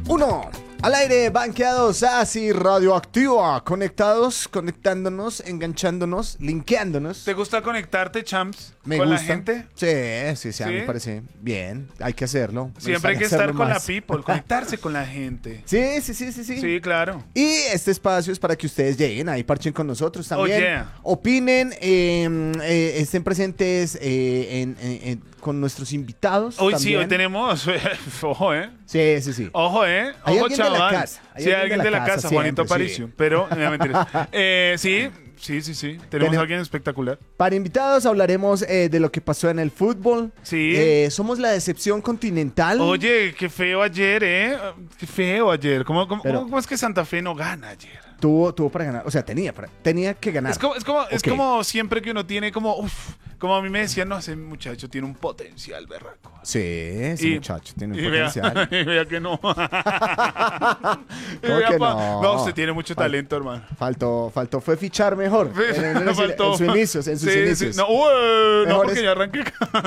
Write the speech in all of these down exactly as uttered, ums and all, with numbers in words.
uno. Al aire, banqueados, así, radioactiva, conectados, conectándonos, enganchándonos, linkeándonos. ¿Te gusta conectarte, champs, Me con gusta. la gente? Sí, sí, sí, ¿Sí? a mí me parece bien, hay que hacerlo. Me Siempre hay que gustaría estar hacerlo con más. la people, conectarse con la gente. Sí, sí, sí, sí, sí. Sí, claro. Y este espacio es para que ustedes lleguen ahí, parchen con nosotros también. Oh, yeah. Opinen, eh, eh, estén presentes eh, en, en- en- con nuestros invitados. Hoy sí, también. hoy tenemos... Ojo, ¿eh? Sí, sí, sí. Ojo, ¿eh? Hay Ojo, alguien de la chaval. casa, hay Sí, alguien de la casa, siempre, Juanito sí. Aparicio. Pero, no, mentiras. Eh, sí, sí, sí, sí. Tenemos Tenemos- a alguien espectacular. Para invitados hablaremos eh, de lo que pasó en el fútbol. Sí. Eh, somos la decepción continental. Oye, qué feo ayer, ¿eh? Qué feo ayer. ¿Cómo, cómo, Pero- cómo es que Santa Fe no gana ayer? Tuvo, tuvo para ganar. O sea, tenía, para- tenía que ganar. Es como, es, como, es Ok. como siempre que uno tiene como... Uf, como a mí me decían, no, ese muchacho tiene un potencial, berraco. Sí, ese Y- muchacho tiene un Y vea, potencial. y vea que no. Y ¿Cómo vea que pa- no? No, usted tiene mucho Fal- talento, hermano. Faltó, faltó, fue fichar mejor. En, en- en- en Faltó. sus inicios, en sus Sí, inicios. sí. No, ué, no, Mejores- porque ya arranqué.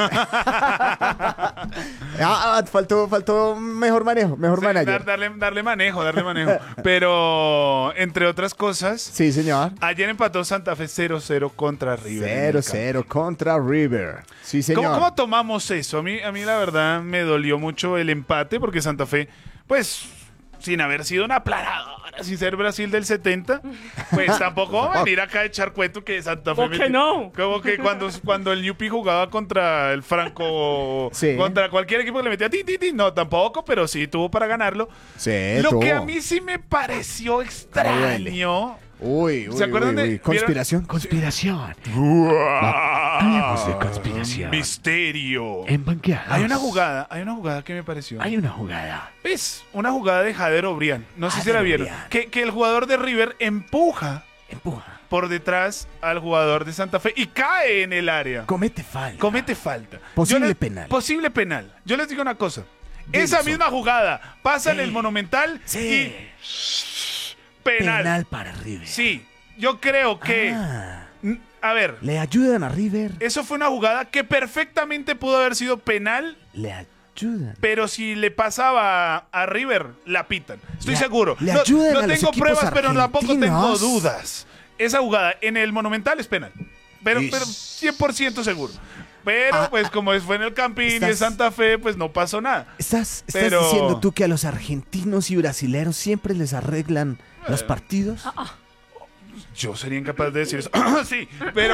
Ah, ah, faltó, faltó mejor manejo, mejor Sí, manager. dar- darle, darle manejo, darle manejo. Pero, entre otras cosas, Sí, señor. ayer empató Santa Fe cero cero contra River. en el cero campo. cero contra River. Sí, señor. ¿Cómo, cómo tomamos eso? A mí, a mí la verdad me dolió mucho el empate porque Santa Fe, pues, sin haber sido una planadora, sin ser Brasil del setenta, pues tampoco vamos a venir acá a echar cuento que Santa Fe... ¿Por qué metió- no? Como que cuando, cuando el Yupi jugaba contra el Franco, Sí. contra cualquier equipo que le metía ti, ti, ti, no, tampoco, pero sí tuvo para ganarlo. Sí, Lo tuvo. que a mí sí me pareció extraño... Uy, uy, ¿Se acuerdan uy, de- uy. Conspiración, conspiración. Hablemos de conspiración. Misterio. En banqueados. Hay una jugada, hay una jugada que me pareció. Hay una jugada. Es una jugada de Jader Obrián. No sé si Jader la vieron. Obrián. Que, que el jugador de River empuja Empuja. por detrás al jugador de Santa Fe y cae en el área. Comete falta. Comete falta. Posible Yo les- penal. Posible penal. Yo les digo una cosa. Dilson. Esa misma jugada pasa en Sí. el Monumental Sí. y penal. Penal para River. Sí. Yo creo que... Ah, n- A ver, Le ayudan a River. eso fue una jugada que perfectamente pudo haber sido penal, Le ayudan. pero si le pasaba a River, la pitan. Estoy Le- seguro. le no ayudan no a los tengo equipos pruebas, pero tampoco tengo argentinos. dudas. Esa jugada en el Monumental es penal. Pero, Ish. pero cien por ciento seguro. Pero, Ah, pues, como fue en el Campín y en estás- Santa Fe, pues no pasó nada. ¿Estás, estás Pero- diciendo tú que a los argentinos y brasileros siempre les arreglan Eh. los partidos? Yo sería incapaz de decir eso. Sí, pero.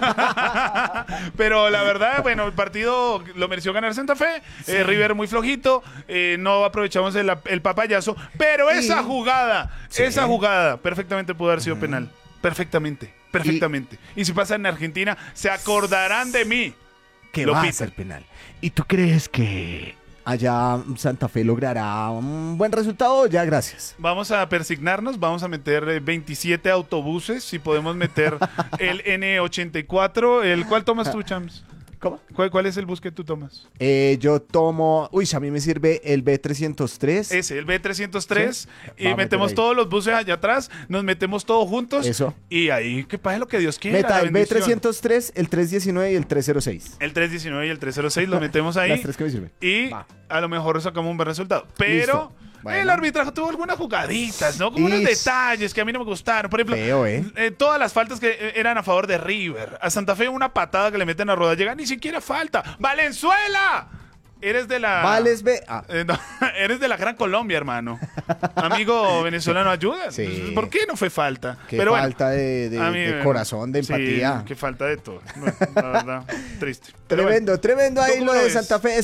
Pero la verdad, bueno, el partido lo mereció ganar Santa Fe. Eh, River muy flojito. eh, no aprovechamos el, el papayazo. Pero esa Y- jugada, Sí. esa jugada, perfectamente pudo haber sido penal. Perfectamente, perfectamente. Y, si pasa en Argentina, se acordarán de mí. Que Lo va a pitan. ser penal. ¿Y tú crees que Allá Santa Fe logrará un buen resultado, ya gracias. Vamos a persignarnos, vamos a meter eh, veintisiete autobuses. Si podemos meter el ene ochenta y cuatro. El, ¿Cuál tomas tú, Chams? ¿Cómo? ¿Cuál, ¿Cuál es el bus que tú tomas? Eh, yo tomo, uy, a mí me sirve el B trescientos tres. Ese, el B trescientos tres. Sí. Y Vamos a metemos meter ahí. todos los buses allá atrás, nos metemos todos juntos. Eso. Y ahí que pase lo que Dios quiera. Meta la el B bendición. trescientos tres, el trescientos diecinueve y el trescientos seis. El trescientos diecinueve y el trescientos seis los metemos ahí. Las tres que me sirven. Y Va. a lo mejor sacamos un buen resultado. Pero Listo. Bueno. el arbitraje tuvo algunas jugaditas, ¿no? Como unos Ish. detalles que a mí no me gustaron. Por ejemplo, Feo, ¿eh? eh, todas las faltas que eh, eran a favor de River. A Santa Fe una patada que le meten a Rodallega, ni siquiera falta. ¡Valenzuela! Eres de la... Vales B. Ah, Eh, no, eres de la Gran Colombia, hermano. Amigo venezolano, ayuda. Sí. ¿Por qué no fue falta? qué Pero bueno, falta de, de- a mí, de eh, corazón, de sí, empatía. qué falta de todo. Bueno, la verdad, triste. Pero Tremendo, bueno. tremendo ¿Tú ahí cómo lo lo de ves? Santa Fe.